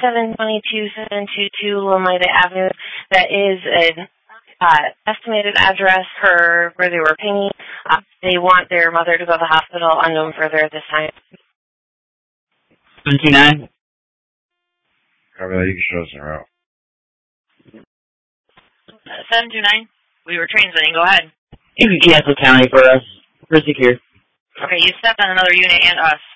722-722 Lomita Avenue. That is an estimated address for where they were pinging. They want their mother to go to the hospital unknown further at this time. 729. Cover that, you can show us en route. 729. We were transmitting. Go ahead. You can cancel county for us. We're secure. Okay, you stepped on another unit and us.